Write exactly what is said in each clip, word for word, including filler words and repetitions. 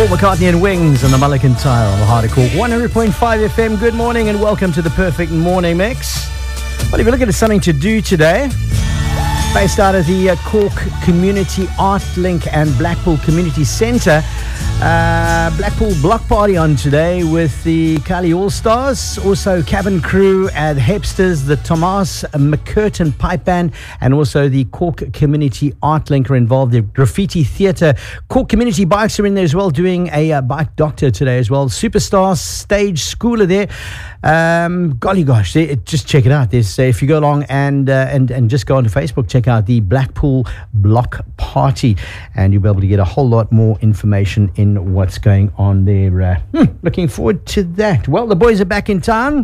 McCartney and Wings and the Mulligan Tile on the Harder Cork one hundred point five F M. Good morning and welcome to the Perfect Morning Mix. Well, if you're looking at something to do today, based out of the uh, Cork Community Art Link and Blackpool Community Centre, uh, Blackpool Block Party on today with the Kali All-Stars, also cabin crew at Hepsters, the Thomas McCurtain Pipe Band, and also the Cork Community Art Link are involved. The Graffiti Theatre, Cork Community Bikes are in there as well, doing a uh, bike doctor today as well. Superstar Stage Schooler there. Um, golly gosh, they, just check it out. There's, uh, if you go along and, uh, and, and just go onto Facebook, check out the Blackpool Block Party, and you'll be able to get a whole lot more information in what's going on there. Uh, hmm, looking forward to that. Well, the boys are back in town.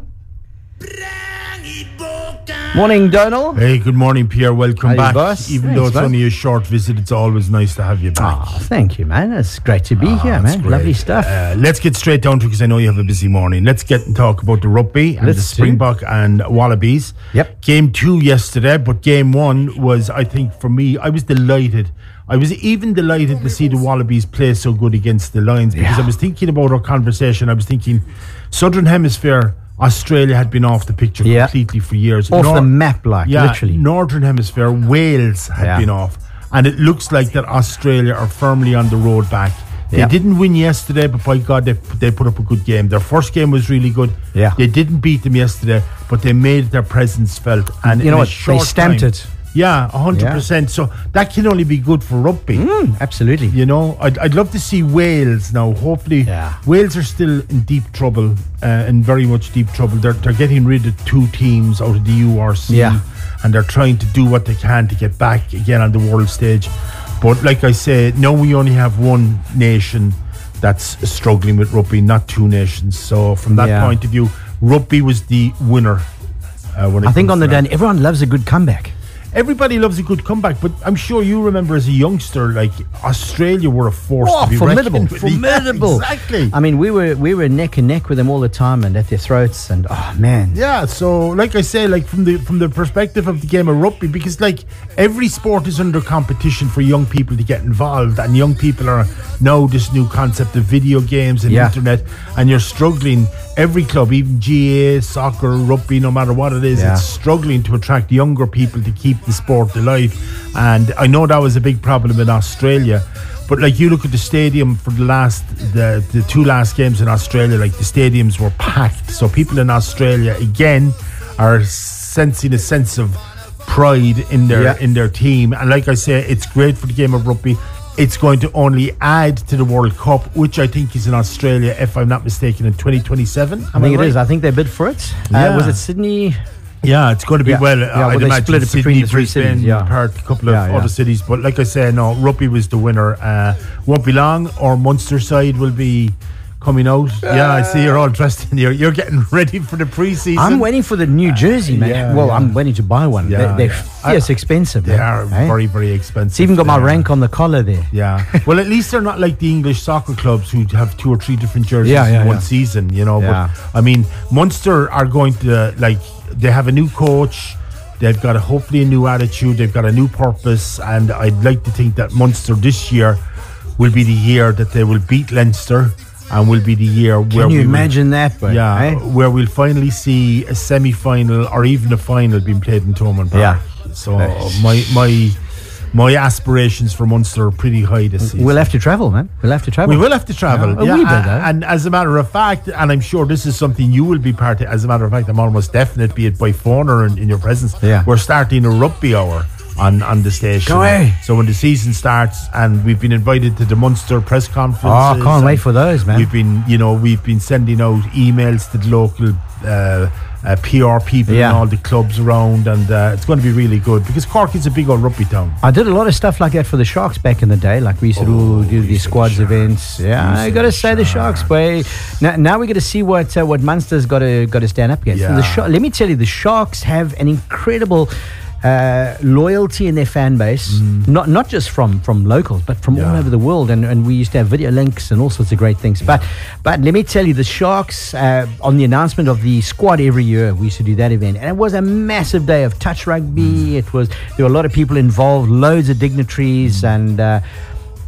Morning, Donald. Hey, good morning, Pierre. Welcome How back. boss? Even Thanks, though it's boss. only a short visit, it's always nice to have you back. Oh, thank you, man. It's great to be Oh, here, that's man. great. Lovely stuff. Uh, let's get straight down to it because I know you have a busy morning. Let's get and talk about the rugby and Let's the do. Springbok and Wallabies. Yep. Game two yesterday, but game one was, I think, for me, I was delighted. I was even delighted to see the Wallabies play so good against the Lions because Yeah. I was thinking about our conversation. I was thinking, Southern Hemisphere, Australia had been off the picture Yeah. completely for years. Off Nor- the map, like, yeah, literally. Northern Hemisphere, Wales had Yeah. been off. And it looks like that Australia are firmly on the road back. They Yeah. didn't win yesterday, but by God, they, they put up a good game. Their first game was really good. Yeah. They didn't beat them yesterday, but they made their presence felt. And You in know a what? They short stamped time- it. Yeah, one hundred percent. So that can only be good for rugby. Mm, absolutely. You know, I'd, I'd love to see Wales now. Hopefully, Yeah. Wales are still in deep trouble, uh, in very much deep trouble. They're, they're getting rid of two teams out of the U R C, Yeah. and they're trying to do what they can to get back again on the world stage. But like I say, now we only have one nation that's struggling with rugby, not two nations. So from that Yeah. point of view, rugby was the winner. Uh, when it I think comes on the to that. day, everyone loves a good comeback. Everybody loves a good comeback, but I'm sure you remember as a youngster, like Australia were a force Oh, to be formidable, reckoned with. formidable. Yeah, exactly. I mean, we were we were neck and neck with them all the time and at their throats, and oh man. Yeah, so like I say, like from the from the perspective of the game of rugby, because like every sport is under competition for young people to get involved, and young people are now this new concept of video games and Yeah. internet, and you're struggling. Every club, even G A A, soccer, rugby, no matter what it is, Yeah. it's struggling to attract younger people to keep the sport alive. And I know that was a big problem in Australia. But like you look at the stadium for the last the, the two last games in Australia, like the stadiums were packed. So people in Australia again are sensing a sense of pride in their Yeah. in their team. And like I say, it's great for the game of rugby. It's going to only add to the World Cup, which I think is in Australia, if I'm not mistaken, in twenty twenty-seven. I think it is. I think they bid for it. Yeah. Uh, was it Sydney? Yeah, it's going to be Yeah. well. Yeah, uh, well, I'd they imagine split it Sydney, between the three Brisbane, cities, yeah. Perth, a couple of Yeah, yeah. other cities. But like I say, no, rugby was the winner. Uh, won't be long. Our Munster side will be coming out. yeah, I see you're all dressed in. You're, you're getting ready for the pre-season. I'm waiting for the New Jersey, man. yeah, well, yeah. I'm waiting to buy one. Yeah, they're they're yeah. fierce expensive. They man, are eh? very, very expensive. It's even got my They are. rank on the collar there. Yeah. Well, at least they're not like the English soccer clubs who have two or three different jerseys Yeah, yeah, in one yeah. season, you know. Yeah. But I mean, Munster are going to, like, they have a new coach. They've got a, hopefully a new attitude. They've got a new purpose. And I'd like to think that Munster this year will be the year that they will beat Leinster and will be the year where Can you we will- imagine that? But, yeah, eh? where we'll finally see a semi-final or even a final being played in Thomond Park. Yeah. So Uh, my my my aspirations for Munster are pretty high this season. We'll have to travel, man. We'll have to travel. We will have to travel. Yeah, a yeah, wee bit, and, though. and as a matter of fact, and I'm sure this is something you will be part of, as a matter of fact, I'm almost definite, be it by phone or in, in your presence, Yeah. we're starting a rugby hour on, on the station. Go away. So when the season starts, and we've been invited to the Munster press conferences. Oh, can't wait and for those, man. We've been, you know, we've been sending out emails to the local uh, uh, P R people Yeah. in all the clubs around, and uh, it's going to be really good because Cork is a big old rugby town. I did a lot of stuff like that for the Sharks back in the day. Like we used to Oh, do, do we the used to squads the events. Yeah, We used I to got to the say the Sharks. But now, now we got to see what uh, what Munster's got to got to stand up against. And the Yeah. Shark, let me tell you, the Sharks have an incredible uh, loyalty in their fan base. Not not just from from locals, but from all Yeah. over the world. And and we used to have video links and all sorts of great things. But but let me tell you, the Sharks uh, on the announcement of the squad every year, we used to do that event, and it was a massive day of touch rugby. It was there were a lot of people involved, loads of dignitaries, and. Uh,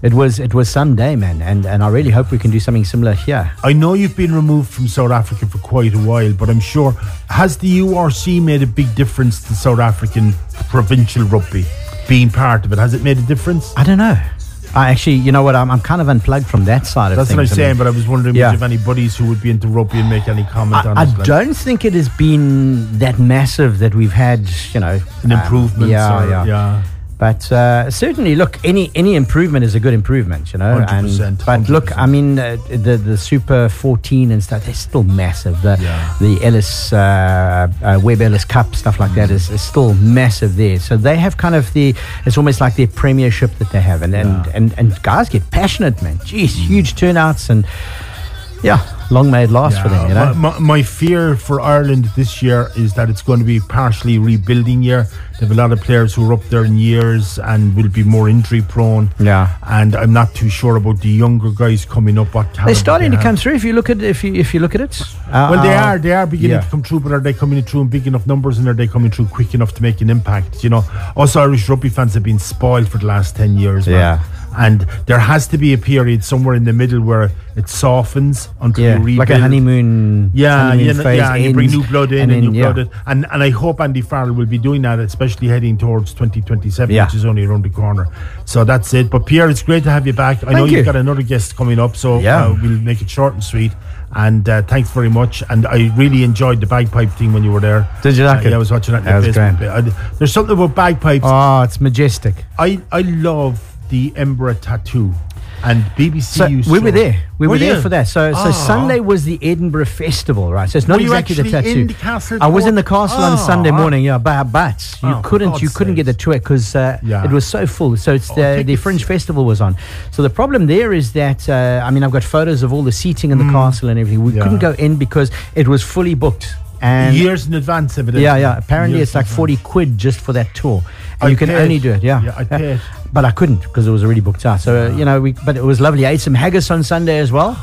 It was it was some day, man, and and I really hope we can do something similar here. I know you've been removed from South Africa for quite a while, but I'm sure, has the U R C made a big difference to South African provincial rugby? Being part of it, has it made a difference? I don't know. I actually, you know what, I'm, I'm kind of unplugged from that side of That's things. what I'm saying, I mean, but I was wondering yeah. if you have any buddies who would be into rugby and make any comment I, on I it. Like, don't think it has been that massive that we've had, you know. an improvement. Um, yeah, or, yeah, yeah. But uh, certainly, look, any any improvement is a good improvement, you know. one hundred percent, And, but one hundred percent. look, I mean, uh, the the Super fourteen and stuff, they're still massive. The Yeah. the Ellis uh, uh, Webb Ellis Cup stuff like that is, is still massive there. So they have kind of the, it's almost like their premiership that they have, and and, Yeah. and, and guys get passionate, man. Jeez, huge turnouts, and yeah, long may it last for them, you know. My, my, my fear for Ireland this year is that it's going to be partially rebuilding year. They have a lot of players who are up there in years and will be more injury prone. Yeah. And I'm not too sure about the younger guys coming up. What They're starting they to have. come through. If you look at if you if you look at it, uh, Well, they uh, are. They are beginning yeah. to come through, but are they coming through in big enough numbers, and are they coming through quick enough to make an impact? You know, us Irish rugby fans have been spoiled for the last ten years. Man. Yeah. And there has to be a period somewhere in the middle where it softens until Yeah, you rebuild. like a honeymoon. Yeah, honeymoon yeah, n- phase yeah. And you bring ends, new blood in and and, then, new yeah. blood in. And, and I hope Andy Farrell will be doing that, especially heading towards twenty twenty-seven, Yeah. which is only around the corner. So that's it. But Pierre, it's great to have you back. I know Thank you. you've got another guest coming up, so Yeah. uh, we'll make it short and sweet. And uh, thanks very much. And I really enjoyed the bagpipe thing when you were there. Did you like Uh, it? Yeah, I was watching that. That on was Facebook. grand. I, there's something about bagpipes. Oh, it's majestic. I, I love the Embra tattoo. And B B C So used we to- were there. We were, Were there you? for that. So so Ah. Sunday was the Edinburgh Festival, right? So it's not Were you exactly the actually tattoo. in the castle I was in the court? castle on Ah. Sunday morning, yeah, but, but you Oh, for couldn't you God's couldn't get the sakes. tour because uh, Yeah. it was so full. So it's Oh, the the tickets. Fringe Festival was on. So the problem there is that uh, I mean I've got photos of all the seating in the castle and everything. We Mm. Yeah. couldn't go in because it was fully booked. And Years in advance, evidently. yeah, yeah. Apparently, Years it's like in forty advance. quid just for that tour, and I you can paid. only do it. Yeah, Yeah, I paid. But I couldn't because it was already booked out. So uh, you know, we. But it was lovely. I ate some haggis on Sunday as well.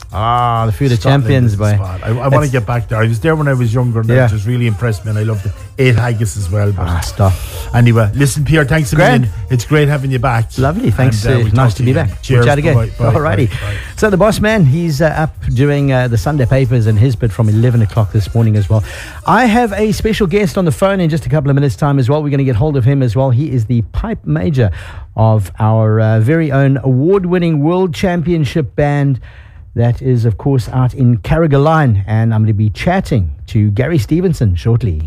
Ah, the food of Scotland champions, is the boy. spot. I, I want to That's- get back there. I was there when I was younger, and Yeah. that just really impressed me. And I loved it. Ate haggis as well. But Ah, stop. anyway, listen, Pierre, thanks a Grand. million. It's great having you back. Lovely. Thanks. And, uh, uh, we'll nice talk to be you back. again. Cheers. We'll chat again. Bye-bye. Bye. Alrighty. Bye. Bye. So the boss man, he's uh, up doing uh, the Sunday papers and his bit from eleven o'clock this morning as well. I have a special guest on the phone in just a couple of minutes' time as well. We're going to get hold of him as well. He is the pipe major of our uh, very own award-winning World Championship band. That is, of course, out in Carrigaline, and I'm going to be chatting to Gary Stevenson shortly.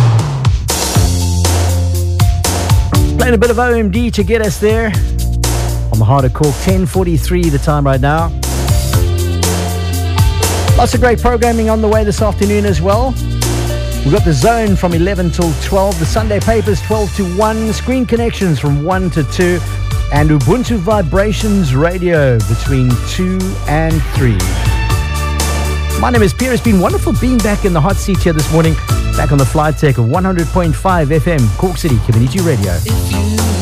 Playing a bit of O M D to get us there on the Heart of Cork, ten forty-three the time right now. Lots of great programming on the way this afternoon as well. We've got The Zone from eleven till twelve, the Sunday Papers twelve to one, Screen Connections from one to two, and Ubuntu Vibrations Radio between two and three. My name is Pierre. It's been wonderful being back in the hot seat here this morning, back on the flight deck of one hundred point five F M, Cork City Community Radio. If you